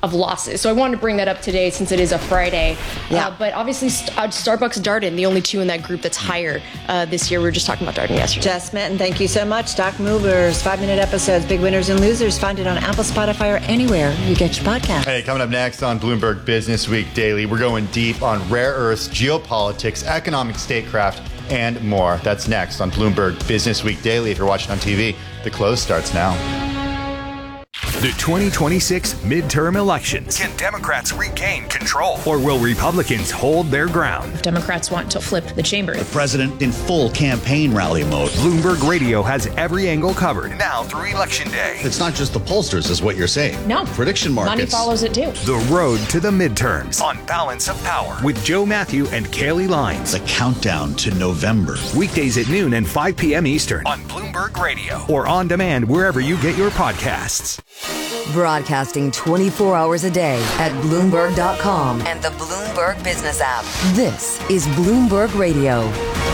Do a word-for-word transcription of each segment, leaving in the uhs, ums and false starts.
of losses. So I wanted to bring that up today since it is a Friday. Yeah. Uh, but obviously, St- uh, Starbucks, Darden, the only two in that group that's higher uh, this year. We were just talking about Darden yesterday. Jess Minton, thank you so much. Stock Movers, five-minute episodes, big winners and losers. Find it on Apple, Spotify, or anywhere you get your podcast. Hey, coming up next on Bloomberg Business Week Daily, we're going deep on rare earths, geopolitics, economic statecraft, and more. That's next on Bloomberg Business Week Daily. If you're watching on T V, the close starts now. The twenty twenty-six midterm elections. Can Democrats regain control? Or will Republicans hold their ground? Democrats want to flip the chamber. The president in full campaign rally mode. Bloomberg Radio has every angle covered. Now through Election Day. It's not just the pollsters, is what you're saying. No. Prediction markets. Money follows it too. The road to the midterms. On Balance of Power. With Joe Matthew and Kaylee Lines. The countdown to November. Weekdays at noon and five p.m. Eastern. On Bloomberg Radio. Or on demand wherever you get your podcasts. Broadcasting twenty-four hours a day at Bloomberg dot com and the Bloomberg Business app. This is Bloomberg Radio.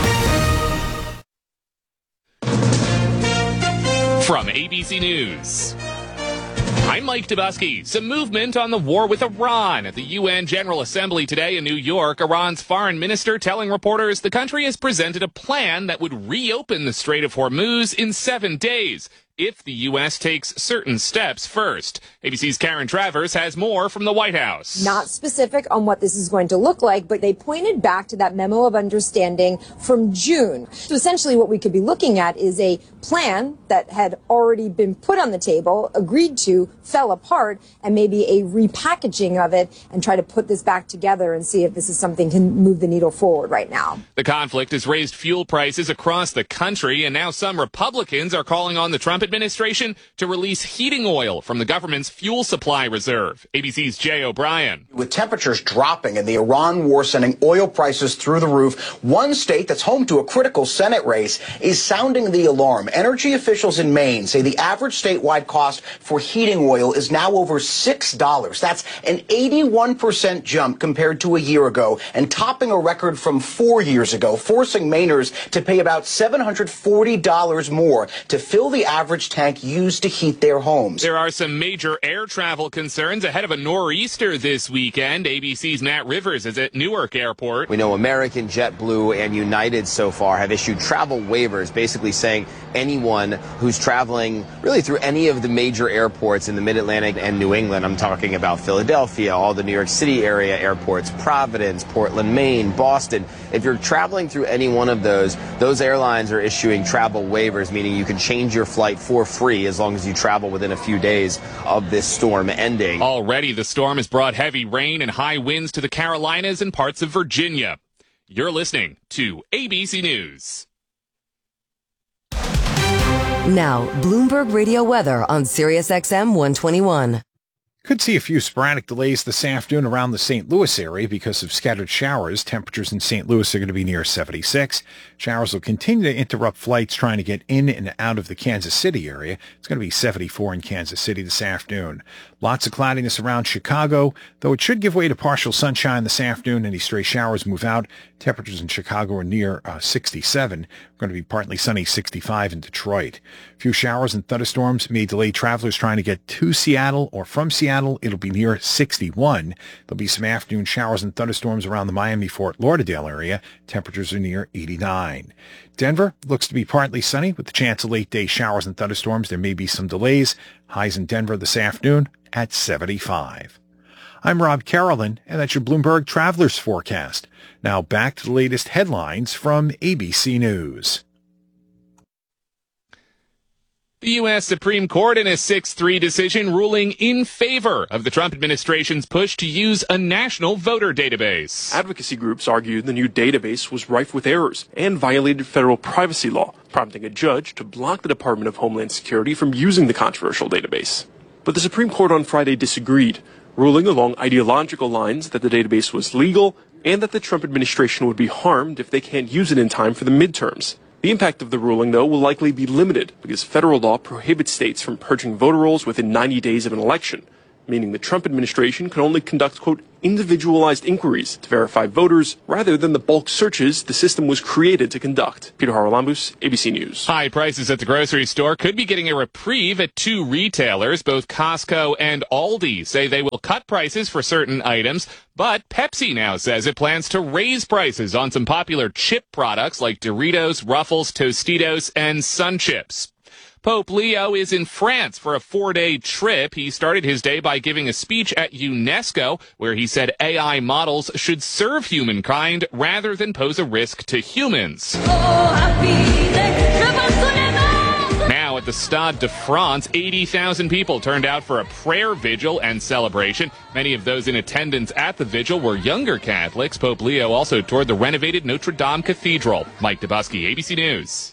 From A B C News, I'm Mike Dubusky. Some movement on the war with Iran. At the U N General Assembly today in New York, Iran's foreign minister telling reporters the country has presented a plan that would reopen the Strait of Hormuz in seven days. If the U S takes certain steps first. A B C's Karen Travers has more from the White House. Not specific on what this is going to look like, but they pointed back to that memo of understanding from June. So essentially what we could be looking at is a plan that had already been put on the table, agreed to, fell apart, and maybe a repackaging of it and try to put this back together and see if this is something that can move the needle forward right now. The conflict has raised fuel prices across the country, and now some Republicans are calling on the Trump administration to release heating oil from the government's fuel supply reserve. A B C's Jay O'Brien. With temperatures dropping and the Iran war sending oil prices through the roof, one state that's home to a critical Senate race is sounding the alarm. Energy officials in Maine say the average statewide cost for heating oil is now over six dollars. That's an eighty-one percent jump compared to a year ago and topping a record from four years ago, forcing Mainers to pay about seven hundred forty dollars more to fill the average tank used to heat their homes. There are some major air travel concerns ahead of a nor'easter this weekend. A B C's Matt Rivers is at Newark Airport. We know American, JetBlue, and United so far have issued travel waivers, basically saying anyone who's traveling really through any of the major airports in the Mid-Atlantic and New England, I'm talking about Philadelphia, all the New York City area airports, Providence, Portland, Maine, Boston. If you're traveling through any one of those, those airlines are issuing travel waivers, meaning you can change your flight for free as long as you travel within a few days of this storm ending. Already, the storm has brought heavy rain and high winds to the Carolinas and parts of Virginia. You're listening to A B C News. Now, Bloomberg Radio weather on Sirius X M one twenty-one. Could see a few sporadic delays this afternoon around the Saint Louis area because of scattered showers. Temperatures in Saint Louis are going to be near seventy-six. Showers will continue to interrupt flights trying to get in and out of the Kansas City area. It's going to be seventy-four in Kansas City this afternoon. Lots of cloudiness around Chicago, though it should give way to partial sunshine this afternoon. Any stray showers move out. Temperatures in Chicago are near uh, sixty-seven. Going to be partly sunny, sixty-five in Detroit. A few showers and thunderstorms may delay travelers trying to get to Seattle or from Seattle. It'll be near sixty-one. There'll be some afternoon showers and thunderstorms around the Miami-Fort Lauderdale area. Temperatures are near eighty-nine. Denver looks to be partly sunny with the chance of late-day showers and thunderstorms. There may be some delays. Highs in Denver this afternoon at seventy-five. I'm Rob Carolyn, and that's your Bloomberg Travelers Forecast. Now back to the latest headlines from A B C News. The U S Supreme Court in a six three decision ruling in favor of the Trump administration's push to use a national voter database. Advocacy groups argued the new database was rife with errors and violated federal privacy law, prompting a judge to block the Department of Homeland Security from using the controversial database. But the Supreme Court on Friday disagreed, ruling along ideological lines that the database was legal and that the Trump administration would be harmed if they can't use it in time for the midterms. The impact of the ruling, though, will likely be limited because federal law prohibits states from purging voter rolls within ninety days of an election, meaning the Trump administration can only conduct, quote, individualized inquiries to verify voters rather than the bulk searches the system was created to conduct. Peter Haralambous, A B C News. High prices at the grocery store could be getting a reprieve at two retailers. Both Costco and Aldi say they will cut prices for certain items, but Pepsi now says it plans to raise prices on some popular chip products like Doritos, Ruffles, Tostitos, and Sun Chips. Pope Leo is in France for a four-day trip. He started his day by giving a speech at UNESCO where he said A I models should serve humankind rather than pose a risk to humans. Now at the Stade de France, eighty thousand people turned out for a prayer vigil and celebration. Many of those in attendance at the vigil were younger Catholics. Pope Leo also toured the renovated Notre Dame Cathedral. Mike Dubusky, A B C News.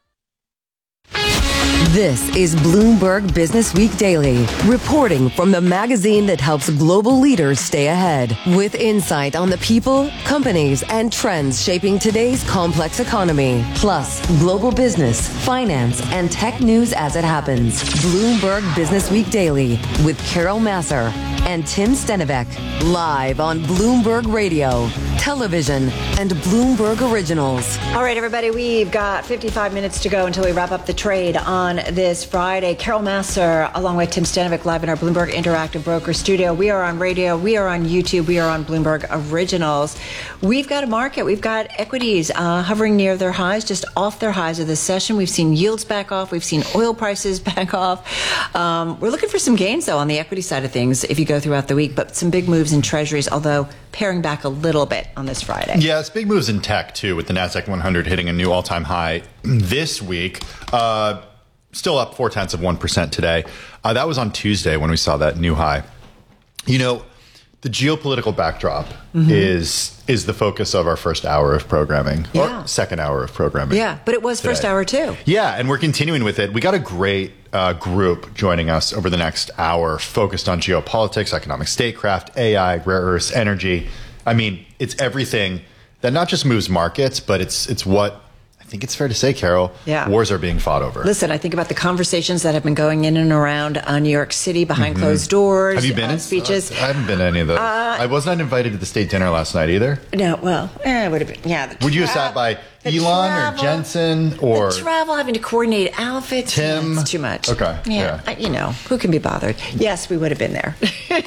This is Bloomberg Business Week Daily, reporting from the magazine that helps global leaders stay ahead, with insight on the people, companies, and trends shaping today's complex economy, plus global business, finance, and tech news as it happens. Bloomberg Business Week Daily with Carol Masser and Tim Stenivek, live on Bloomberg Radio, television, and Bloomberg Originals. All right, everybody, we've got fifty-five minutes to go until we wrap up the trade on this Friday. Carol Masser, along with Tim Stenivek, live in our Bloomberg Interactive Broker Studio. We are on radio, we are on YouTube, we are on Bloomberg Originals. We've got a market, we've got equities uh, hovering near their highs, just off their highs of this session. We've seen yields back off, we've seen oil prices back off. Um, we're looking for some gains, though, on the equity side of things if you go throughout the week, but some big moves in treasuries, although paring back a little bit on this Friday. Yeah, it's big moves in tech, too, with the NASDAQ one hundred hitting a new all-time high this week. Uh, still up four-tenths of one percent today. Uh, that was on Tuesday when we saw that new high. You know, the geopolitical backdrop mm-hmm. is is the focus of our first hour of programming, yeah. or second hour of programming. Yeah, but it was today. First hour, too. Yeah, and we're continuing with it. We got a great uh, group joining us over the next hour focused on geopolitics, economic statecraft, A I, rare earths, energy. I mean, it's everything that not just moves markets, but it's it's what I think it's fair to say, Carol, yeah. wars are being fought over. Listen, I think about the conversations that have been going in and around uh, New York City behind mm-hmm. closed doors. Have you been uh, in speeches? Uh, I haven't been to any of those. Uh, I was not invited to the state dinner last night either. No, well, eh, it would have been, yeah. Would you have sat by Elon travel, or Jensen or the travel, having to coordinate outfits? Tim? It's too much. Okay. Yeah, yeah. I, you know, who can be bothered? Yes, we would have been there.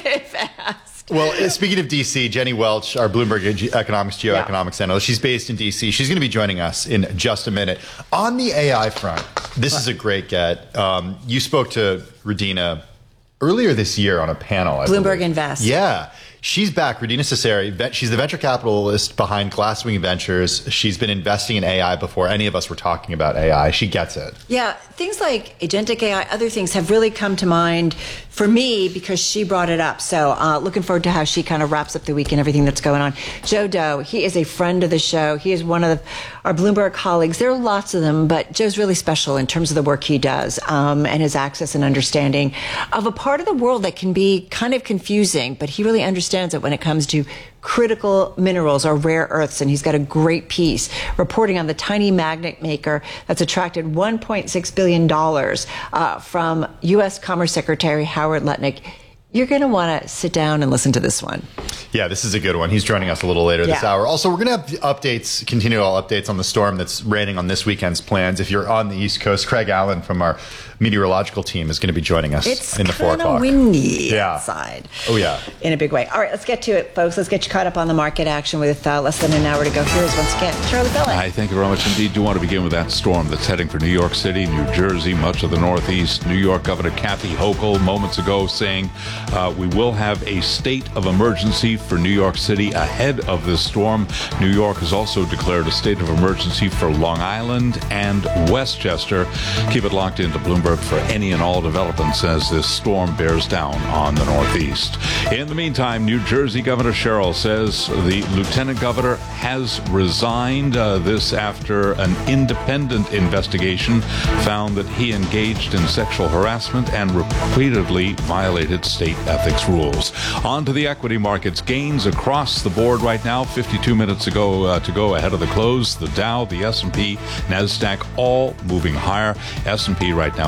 Fast. Well, speaking of D C, Jenny Welch, our Bloomberg Economics Geoeconomics yeah. analyst, she's based in D C. She's going to be joining us in just a minute. On the A I front, this what? is a great get. Um, you spoke to Radina earlier this year on a panel. I Bloomberg believe. Invest. Yeah. She's back. Radina Cesari, she's the venture capitalist behind Glasswing Ventures. She's been investing in A I before any of us were talking about A I. She gets it. Yeah, things like agentic A I, other things have really come to mind for me because she brought it up. So uh, looking forward to how she kind of wraps up the week and everything that's going on. Joe Doe, he is a friend of the show. He is one of the, our Bloomberg colleagues. There are lots of them, but Joe's really special in terms of the work he does um, and his access and understanding of a part of the world that can be kind of confusing, but he really understands it when it comes to critical minerals or rare earths, and he's got a great piece reporting on the tiny magnet maker that's attracted one point six billion dollars uh, from U S Commerce Secretary Howard Lutnick. You're going to want to sit down and listen to this one. Yeah, this is a good one. He's joining us a little later this yeah. hour. Also, we're going to have updates, continual updates on the storm that's raining on this weekend's plans. If you're on the East Coast, Craig Allen from our meteorological team is going to be joining us it's in the four o'clock. It's kind of windy yeah. outside. Oh, yeah. In a big way. All right, let's get to it, folks. Let's get you caught up on the market action with uh, less than an hour to go. Here's once again Charlie Billing. Hi, thank you very much indeed. Do want to begin with that storm that's heading for New York City, New Jersey, much of the Northeast. New York Governor Kathy Hochul moments ago saying uh, we will have a state of emergency for New York City ahead of this storm. New York has also declared a state of emergency for Long Island and Westchester. Keep it locked into Bloomberg for any and all developments as this storm bears down on the Northeast. In the meantime, New Jersey Governor Sherrill says the lieutenant governor has resigned. Uh, this after an independent investigation found that he engaged in sexual harassment and repeatedly violated state ethics rules. On to the equity markets. Gains across the board right now. fifty-two minutes ago uh, to go ahead of the close. The Dow, the S and P, NASDAQ all moving higher. S and P right now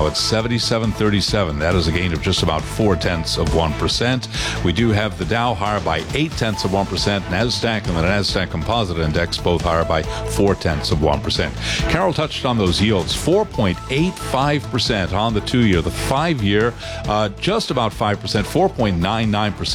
now at seventy-seven thirty-seven. That is a gain of just about four tenths of one percent. We do have the Dow higher by eight tenths of one percent. NASDAQ and the NASDAQ Composite Index both higher by four tenths of one percent. Carol touched on those yields, four point eight five percent on the two-year. The five-year, uh, just about five percent, four point nine nine percent.